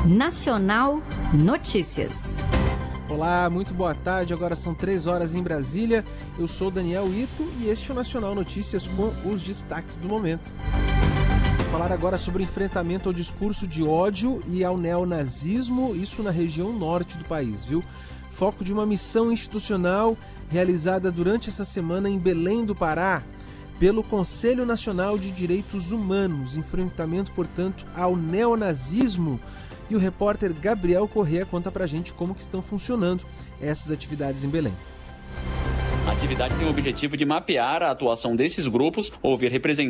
Nacional Notícias. Olá, muito boa tarde. Agora são 3 horas em Brasília. Eu sou Daniel Ito e este é o Nacional Notícias com os destaques do momento. Vou falar agora sobre o enfrentamento ao discurso de ódio e ao neonazismo, isso na região norte do país, viu? Foco de uma missão institucional realizada durante essa semana em Belém do Pará, pelo Conselho Nacional de Direitos Humanos. Enfrentamento, portanto, ao neonazismo. E o repórter Gabriel Corrêa conta pra gente como que estão funcionando essas atividades em Belém. A atividade tem o objetivo de mapear a atuação desses grupos, ouvir representantes